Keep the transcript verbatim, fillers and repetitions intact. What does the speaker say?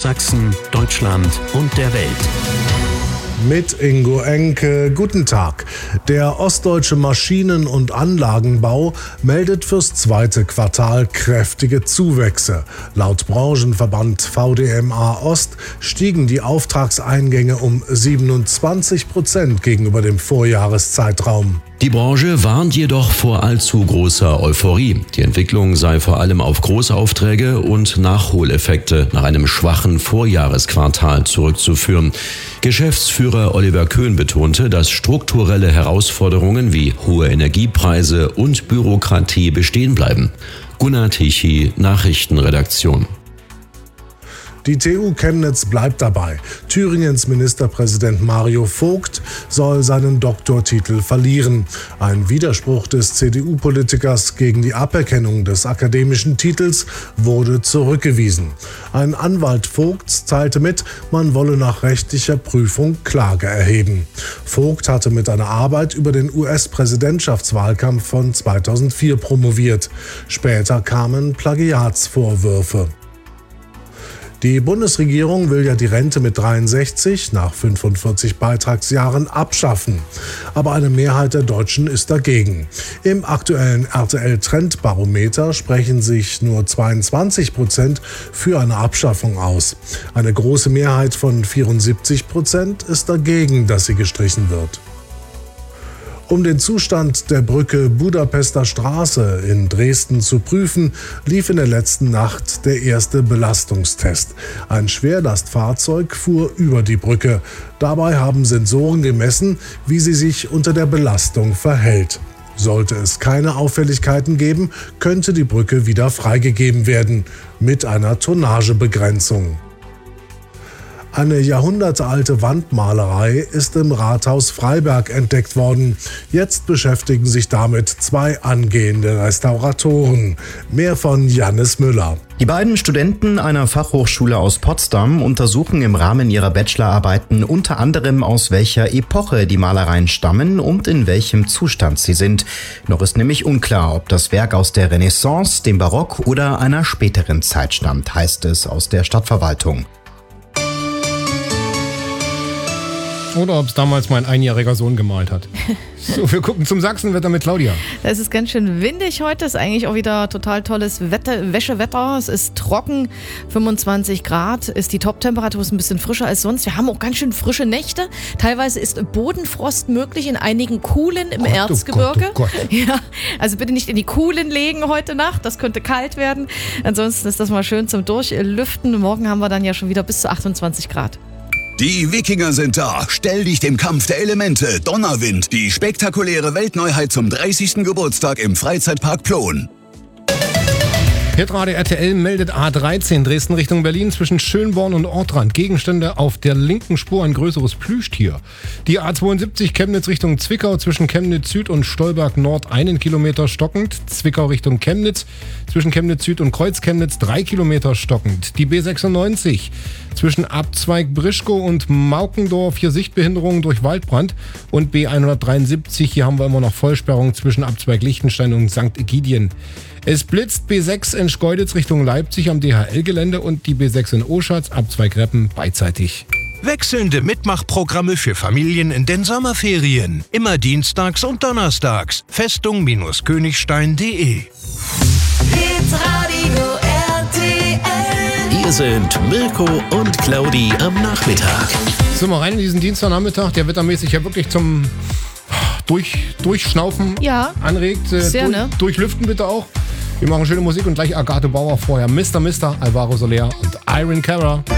Sachsen, Deutschland und der Welt. Mit Ingo Enke, guten Tag. Der ostdeutsche Maschinen- und Anlagenbau meldet fürs zweite Quartal kräftige Zuwächse. Laut Branchenverband V D M A Ost stiegen die Auftragseingänge um siebenundzwanzig Prozent gegenüber dem Vorjahreszeitraum. Die Branche warnt jedoch vor allzu großer Euphorie. Die Entwicklung sei vor allem auf Großaufträge und Nachholeffekte nach einem schwachen Vorjahresquartal zurückzuführen. Geschäftsführer Oliver Köhn betonte, dass strukturelle Herausforderungen wie hohe Energiepreise und Bürokratie bestehen bleiben. Gunnar Tichy, Nachrichtenredaktion. Die T U Chemnitz bleibt dabei. Thüringens Ministerpräsident Mario Vogt soll seinen Doktortitel verlieren. Ein Widerspruch des C D U-Politikers gegen die Aberkennung des akademischen Titels wurde zurückgewiesen. Ein Anwalt Vogts teilte mit, man wolle nach rechtlicher Prüfung Klage erheben. Vogt hatte mit einer Arbeit über den U S-Präsidentschaftswahlkampf von zweitausendvier promoviert. Später kamen Plagiatsvorwürfe. Die Bundesregierung will ja die Rente mit dreiundsechzig nach fünfundvierzig Beitragsjahren abschaffen. Aber eine Mehrheit der Deutschen ist dagegen. Im aktuellen R T L-Trendbarometer sprechen sich nur zweiundzwanzig Prozent für eine Abschaffung aus. Eine große Mehrheit von vierundsiebzig Prozent ist dagegen, dass sie gestrichen wird. Um den Zustand der Brücke Budapester Straße in Dresden zu prüfen, lief in der letzten Nacht der erste Belastungstest. Ein Schwerlastfahrzeug fuhr über die Brücke. Dabei haben Sensoren gemessen, wie sie sich unter der Belastung verhält. Sollte es keine Auffälligkeiten geben, könnte die Brücke wieder freigegeben werden, mit einer Tonnagebegrenzung. Eine jahrhundertealte Wandmalerei ist im Rathaus Freiberg entdeckt worden. Jetzt beschäftigen sich damit zwei angehende Restauratoren. Mehr von Jannis Müller. Die beiden Studenten einer Fachhochschule aus Potsdam untersuchen im Rahmen ihrer Bachelorarbeiten unter anderem, aus welcher Epoche die Malereien stammen und in welchem Zustand sie sind. Noch ist nämlich unklar, ob das Werk aus der Renaissance, dem Barock oder einer späteren Zeit stammt, heißt es aus der Stadtverwaltung. Oder ob es damals mein einjähriger Sohn gemalt hat. So, wir gucken zum Sachsenwetter mit Claudia. Es ist ganz schön windig heute, ist eigentlich auch wieder total tolles Wetter, Wäschewetter. Es ist trocken, fünfundzwanzig Grad ist die Top-Temperatur, ist ein bisschen frischer als sonst. Wir haben auch ganz schön frische Nächte. Teilweise ist Bodenfrost möglich in einigen Kuhlen im Gott, Erzgebirge. Oh Gott, oh Gott. Ja, also bitte nicht in die Kuhlen legen heute Nacht, das könnte kalt werden. Ansonsten ist das mal schön zum Durchlüften. Morgen haben wir dann ja schon wieder bis zu achtundzwanzig Grad. Die Wikinger sind da. Stell dich dem Kampf der Elemente. Donnerwind. Die spektakuläre Weltneuheit zum dreißigsten Geburtstag im Freizeitpark Plon. Hitradio R T L meldet A dreizehn Dresden Richtung Berlin zwischen Schönborn und Ortrand. Gegenstände auf der linken Spur, ein größeres Plüschtier. Die A zweiundsiebzig Chemnitz Richtung Zwickau zwischen Chemnitz Süd und Stolberg Nord einen Kilometer stockend. Zwickau Richtung Chemnitz zwischen Chemnitz Süd und Kreuz Chemnitz drei Kilometer stockend. Die B sechsundneunzig zwischen Abzweig Brischkow und Maukendorf hier Sichtbehinderungen durch Waldbrand. Und B hundertdreiundsiebzig, hier haben wir immer noch Vollsperrung zwischen Abzweig Lichtenstein und Sankt Egidien. Es blitzt B sechs in Schkeuditz Richtung Leipzig am D H L-Gelände und die B sechs in Oschatz, Abzweig Reppen beidseitig. Wechselnde Mitmachprogramme für Familien in den Sommerferien. Immer dienstags und donnerstags. Festung Königstein punkt de. Hitradio R T L. Hier sind Mirko und Claudi am Nachmittag. So, mal rein in diesen Dienstagnachmittag, der wettermäßig ja wirklich zum durch, Durchschnaufen ja, anregt. Äh, sehr, durch, ne? Durchlüften bitte auch. Wir machen schöne Musik und gleich Agathe Bauer vorher. Mister Mister, Alvaro Soler und Iron Cara.